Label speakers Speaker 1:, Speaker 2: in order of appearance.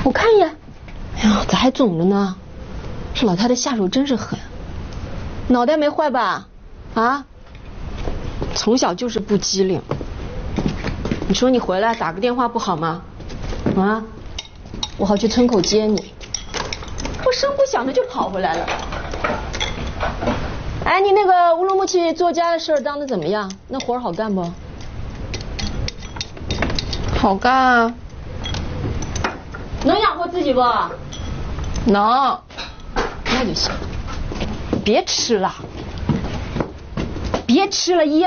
Speaker 1: 我看一眼。哎呀，咋还肿着呢？这老太太下手真是狠。脑袋没坏吧？啊？从小就是不机灵。你说你回来打个电话不好吗？啊？我好去村口接你。我声不响的就跑回来了。哎，你那个乌鲁木齐作家的事儿当的怎么样？那活儿好干不？
Speaker 2: 好干啊。
Speaker 1: 能养活自己不？
Speaker 2: 能。
Speaker 1: 那就行。别吃了，别吃了，噎